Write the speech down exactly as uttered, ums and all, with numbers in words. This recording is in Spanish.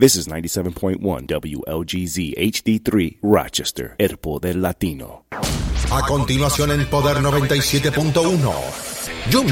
This is ninety-seven point one W L G Z H D three Rochester, El Poder Latino. A continuación en Poder noventa y siete punto uno, Junior